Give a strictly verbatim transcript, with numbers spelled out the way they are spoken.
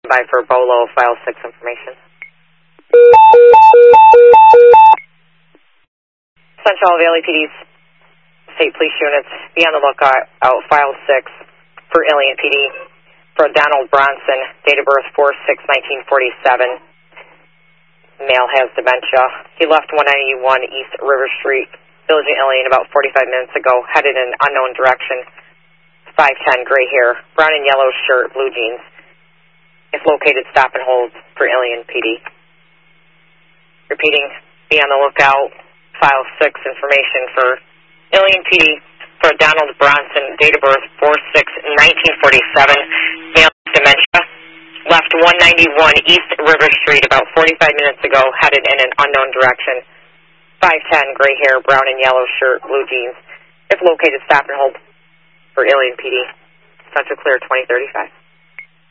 By for Bolo, file six information. Central Valley P D's State Police Units, be on the lookout out file six for Ilion P D for Donald Bronson, date of birth four six nineteen forty-seven. Male has dementia. He left one ninety-one East River Street, Village of Ilion, about forty-five minutes ago, headed in an unknown direction. five ten, gray hair, brown and yellow shirt, blue jeans. If located, stop and hold for Ilion P D. Repeating, be on the lookout, file six information for Ilion P D for Donald Bronson, date of birth four six nineteen forty-seven, male dementia, left one ninety-one East River Street about forty-five minutes ago, headed in an unknown direction. five ten, gray hair, brown and yellow shirt, blue jeans. If located, stop and hold for Ilion P D. Central clear twenty thirty-five.